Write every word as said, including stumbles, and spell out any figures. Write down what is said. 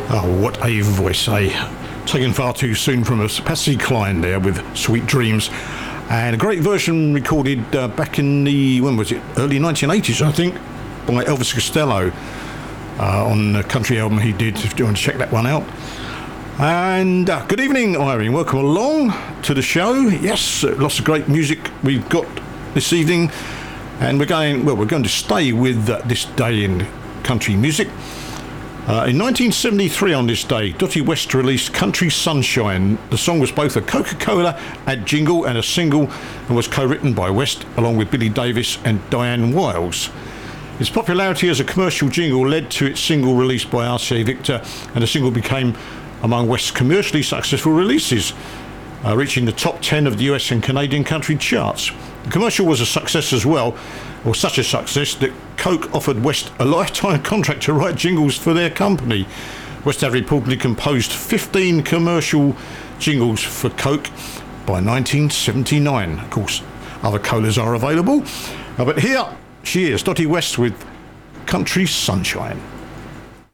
Oh, what a voice, eh? Taken far too soon from us. Patsy Cline there with Sweet Dreams. And a great version recorded uh, back in the, when was it? Early nineteen eighties, I think, by Elvis Costello uh, on the country album he did, if you want to check that one out. And uh, good evening, Irene. Welcome along to the show. Yes, uh, lots of great music we've got this evening. And we're going, well, we're going to stay with uh, this day in country music. Uh, in nineteen seventy-three, on this day, Dottie West released Country Sunshine. The song was both a Coca-Cola ad jingle and a single, and was co-written by West along with Billy Davis and Diane Wiles. Its popularity as a commercial jingle led to its single released by R C A Victor, and the single became among West's commercially successful releases, uh, reaching the top ten of the U S and Canadian country charts. The commercial was a success as well, or such a success that Coke offered West a lifetime contract to write jingles for their company. West had reportedly composed fifteen commercial jingles for Coke by nineteen seventy-nine. Of course, other colas are available. Uh, but here she is, Dottie West with Country Sunshine.